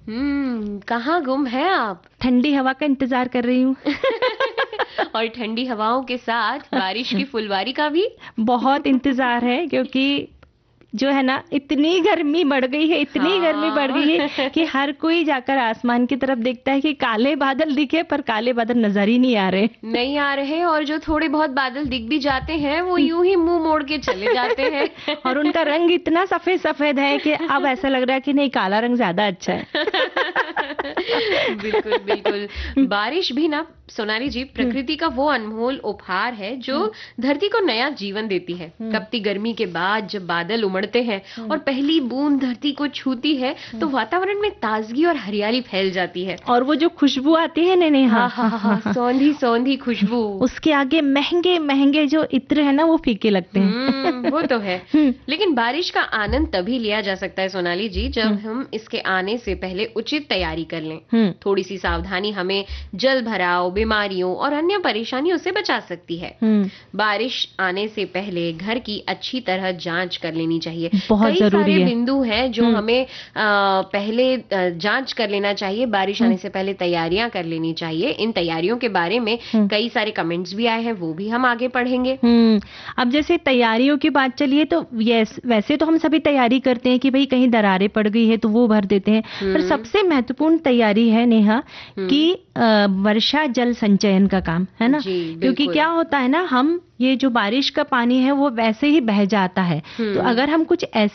कहाँ गुम है आप? ठंडी हवा का इंतजार कर रही हूँ। और ठंडी हवाओं के साथ बारिश की फुलवारी का भी। बहुत इंतजार है, क्योंकि जो है ना, इतनी गर्मी बढ़ गई है, इतनी गर्मी बढ़ गई हाँ। है कि हर कोई जाकर आसमान की तरफ देखता है कि काले बादल दिखे, पर काले बादल नजर ही नहीं आ रहे। नहीं आ रहे, और जो थोड़े बहुत बादल दिख भी जाते हैं वो यूं ही मुंह मोड़ के चले जाते हैं। और उनका रंग इतना सफेद सफेद है कि अब ऐसा लग रहा है कि नहीं, काला रंग ज्यादा अच्छा है। बिल्कुल बिल्कुल। बारिश भी ना सोनाली जी प्रकृति का वो अनमोल उपहार है जो धरती को नया जीवन देती है। तपती गर्मी के बाद जब बादल उमड़ते हैं और पहली बूंद धरती को छूती है तो वातावरण में ताजगी और हरियाली फैल जाती है। और वो जो खुशबू आती है, नहीं हाँ हाँ हाँ, सौंधी सौंधी खुशबू। उसके आगे महंगे महंगे जो इत्र है ना, वो फीके लगते हैं। वो तो है। लेकिन बारिश का आनंद तभी लिया जा सकता है सोनाली जी, जब हम इसके आने से पहले उचित तैयारी कर लें। थोड़ी सी सावधानी हमें जल भराव, बीमारियों और अन्य परेशानियों से बचा सकती है। बारिश आने से पहले घर की अच्छी तरह जांच कर लेनी चाहिए। बहुत कई जरूरी सारे है। बिंदु हैं जो हमें पहले जांच कर लेना चाहिए। बारिश आने से पहले तैयारियां कर लेनी चाहिए। इन तैयारियों के बारे में कई सारे कमेंट्स भी आए हैं, वो भी हम आगे पढ़ेंगे। अब जैसे तैयारियों की बात चलिए तो यस, वैसे तो हम सभी तैयारी करते हैं कि भाई कहीं दरारें पड़ गई है तो वो भर देते हैं, पर सबसे महत्वपूर्ण तैयारी है नेहा कि वर्षा जल संचयन का काम है ना। क्योंकि क्या होता है ना, हम ये जो बारिश का पानी है वो वैसे ही बह जाता है, तो अगर हम कुछ ऐसे